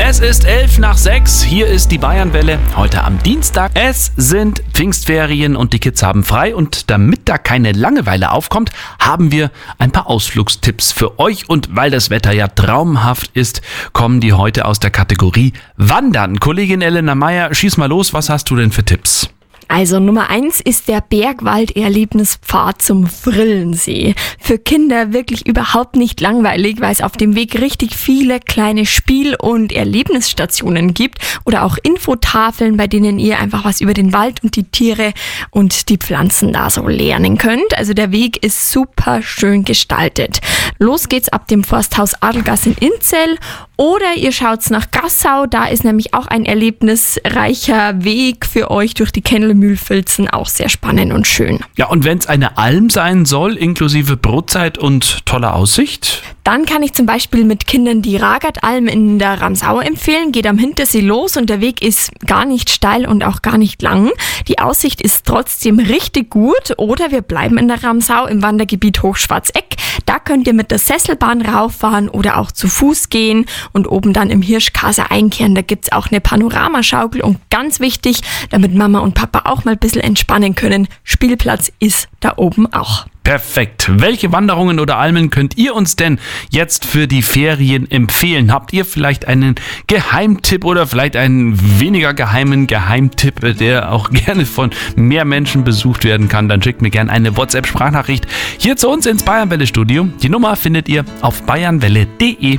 Es ist 5:11. Hier ist die Bayernwelle. Heute am Dienstag. Es sind Pfingstferien und die Kids haben frei. Und damit da keine Langeweile aufkommt, haben wir ein paar Ausflugstipps für euch. Und weil das Wetter ja traumhaft ist, kommen die heute aus der Kategorie Wandern. Kollegin Elena Meyer, schieß mal los. Was hast du denn für Tipps? Also Nummer 1 ist der Bergwald-Erlebnispfad zum Vrillensee. Für Kinder wirklich überhaupt nicht langweilig, weil es auf dem Weg richtig viele kleine Spiel- und Erlebnisstationen gibt oder auch Infotafeln, bei denen ihr einfach was über den Wald und die Tiere und die Pflanzen da so lernen könnt. Also der Weg ist super schön gestaltet. Los geht's ab dem Forsthaus Adelgasse in Inzell oder ihr schaut's nach Gassau, da ist nämlich auch ein erlebnisreicher Weg für euch durch die Kennelmühlfilzen, auch sehr spannend und schön. Ja, und wenn es eine Alm sein soll, inklusive Brotzeit und toller Aussicht? Dann kann ich zum Beispiel mit Kindern die Ragartalm in der Ramsau empfehlen. Geht am Hintersee los und der Weg ist gar nicht steil und auch gar nicht lang. Die Aussicht ist trotzdem richtig gut. Oder wir bleiben in der Ramsau im Wandergebiet Hochschwarzeck. Da könnt ihr mit der Sesselbahn rauffahren oder auch zu Fuß gehen und oben dann im Hirschkaser einkehren. Da gibt's auch eine Panoramaschaukel und ganz wichtig, damit Mama und Papa auch mal ein bisschen entspannen können, Spielplatz ist da oben auch. Perfekt. Welche Wanderungen oder Almen könnt ihr uns denn jetzt für die Ferien empfehlen? Habt ihr vielleicht einen Geheimtipp oder vielleicht einen weniger geheimen Geheimtipp, der auch gerne von mehr Menschen besucht werden kann? Dann schickt mir gerne eine WhatsApp-Sprachnachricht hier zu uns ins Bayernwelle-Studio. Die Nummer findet ihr auf bayernwelle.de.